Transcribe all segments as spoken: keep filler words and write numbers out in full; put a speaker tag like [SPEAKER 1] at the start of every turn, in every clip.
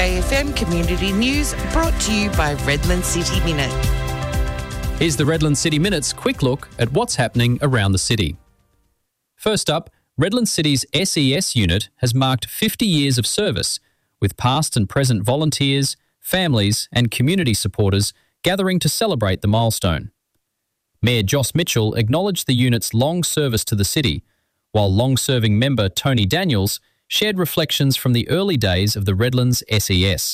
[SPEAKER 1] Bay F M Community News brought to you by Redland City Minute.
[SPEAKER 2] Here's the Redland City Minute's quick look at what's happening around the city. First up, Redland City's S E S unit has marked fifty years of service, with past and present volunteers, families and community supporters gathering to celebrate the milestone. Mayor Joss Mitchell acknowledged the unit's long service to the city, while long-serving member Tony Daniels shared reflections from the early days of the Redlands S E S.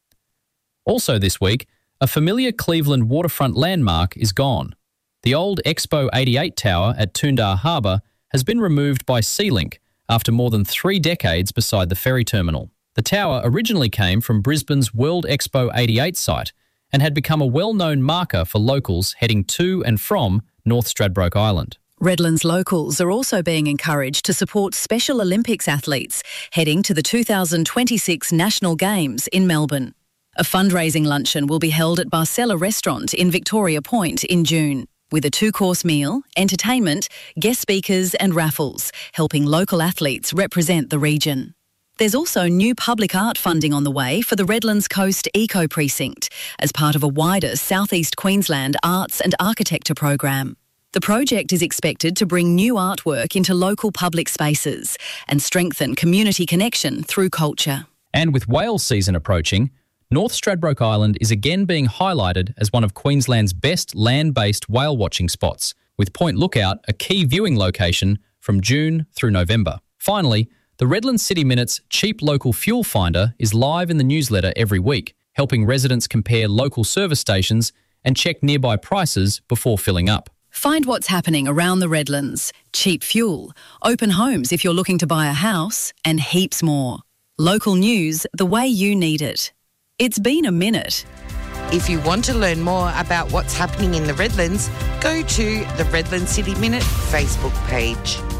[SPEAKER 2] Also this week, a familiar Cleveland waterfront landmark is gone. The old Expo eighty-eight tower at Toondah Harbour has been removed by Sealink after more than three decades beside the ferry terminal. The tower originally came from Brisbane's World Expo eighty-eight site and had become a well-known marker for locals heading to and from North Stradbroke Island.
[SPEAKER 3] Redlands locals are also being encouraged to support Special Olympics athletes heading to the two thousand twenty-six National Games in Melbourne. A fundraising luncheon will be held at Barcella Restaurant in Victoria Point in June, with a two-course meal, entertainment, guest speakers and raffles, helping local athletes represent the region. There's also new public art funding on the way for the Redlands Coast Eco Precinct as part of a wider South East Queensland arts and architecture program. The project is expected to bring new artwork into local public spaces and strengthen community connection through culture.
[SPEAKER 2] And with whale season approaching, North Stradbroke Island is again being highlighted as one of Queensland's best land-based whale watching spots, with Point Lookout a key viewing location from June through November. Finally, the Redland City Minute's cheap local fuel finder is live in the newsletter every week, helping residents compare local service stations and check nearby prices before filling up.
[SPEAKER 3] Find what's happening around the Redlands, cheap fuel, open homes if you're looking to buy a house, and heaps more. Local news the way you need it. It's been a minute.
[SPEAKER 1] If you want to learn more about what's happening in the Redlands, go to the Redland City Minute Facebook page.